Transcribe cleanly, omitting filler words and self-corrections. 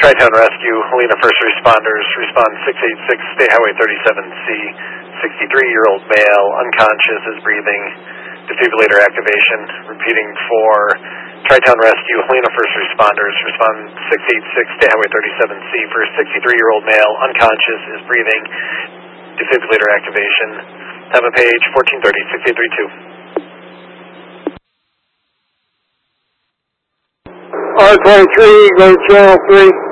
Tri-Town Rescue, Helena First Responders, respond 686, State Highway 37C. 63-year-old male, unconscious, is breathing. Defibrillator activation. Repeating for Tri-Town Rescue, Helena First Responders, respond 686, State Highway 37C for 63-year-old male, unconscious, is breathing. Defibrillator activation. Have a page 1430, 6832. R23, go to channel 3.